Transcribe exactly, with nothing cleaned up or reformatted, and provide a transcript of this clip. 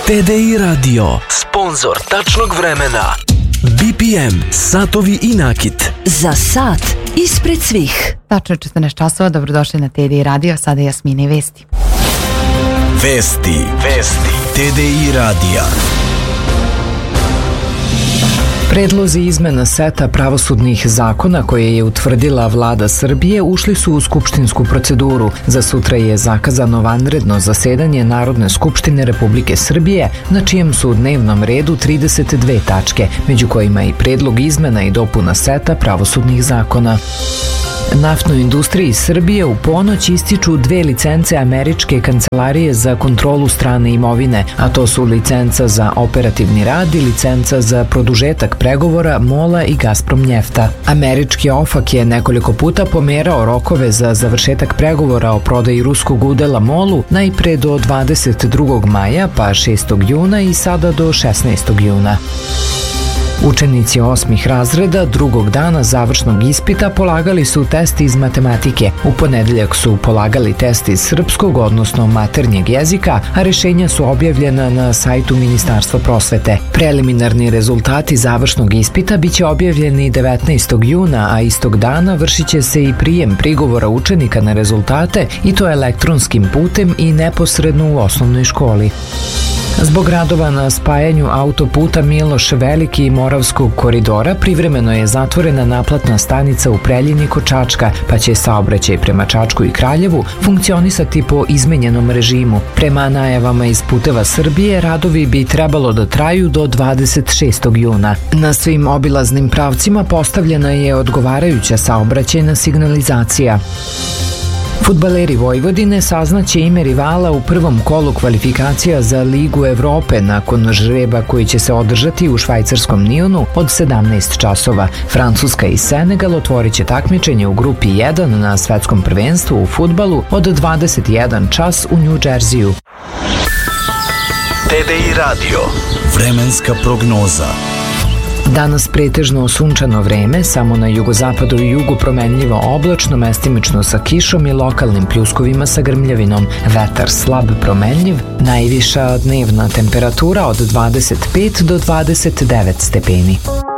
T D I Radio, sponzor tačnog vremena. B P M, satovi i nakit. Za sat ispred svih. Tačno četrnaest časova, dobrodošli na T D I Radio, sada Jasmina i Vesti. Vesti, Vesti, T D I Radija. Predlozi izmena seta pravosudnih zakona koje je utvrdila vlada Srbije ušli su u skupštinsku proceduru. Za sutra je zakazano vanredno zasedanje Narodne skupštine Republike Srbije, na čijem su u dnevnom redu trideset dve tačke, među kojima i predlog izmena i dopuna seta pravosudnih zakona. Naftnoj industriji Srbije u ponoć ističu dve licence Američke kancelarije za kontrolu strane imovine, a to su licenca za operativni rad i licenca za produžetak pregovora MOL-a i Gazprom Njefta. Američki OFAC je nekoliko puta pomerao rokove za završetak pregovora o prodaji ruskog udela MOL-u, najpre do dvadeset drugog maja, pa šestog juna i sada do šesnaestog juna. Učenici osmih razreda drugog dana završnog ispita polagali su test iz matematike. U ponedeljak su polagali test iz srpskog, odnosno maternjeg jezika, a rešenja su objavljena na sajtu Ministarstva prosvete. Preliminarni rezultati završnog ispita biće objavljeni devetnaestog juna, a istog dana vršit će se i prijem prigovora učenika na rezultate, i to elektronskim putem i neposredno u osnovnoj školi. Zbog radova na spajanju autoputa Miloš Veliki i Moravskog koridora privremeno je zatvorena naplatna stanica u Preljini kod Čačka, pa će saobraćaj prema Čačku i Kraljevu funkcionisati po izmenjenom režimu. Prema najavama iz Puteva Srbije, radovi bi trebalo da traju do dvadeset šestog juna. Na svim obilaznim pravcima postavljena je odgovarajuća saobraćajna signalizacija. Fudbaleri Vojvodine saznaće ime rivala u prvom kolu kvalifikacija za Ligu Evrope nakon žreba koji će se održati u švajcarskom Nionu od sedamnaest časova. Francuska i Senegal otvorit će takmičenje u grupi jedan na svetskom prvenstvu u fudbalu od dvadeset jedan čas u New Jersey-u. T D I Radio, vremenska prognoza. Danas pretežno sunčano vreme, samo na jugozapadu i jugu promenljivo oblačno, mestimično sa kišom i lokalnim pljuskovima sa grmljavinom. Vetar slab promenljiv, najviša dnevna temperatura od dvadeset pet do dvadeset devet stepeni.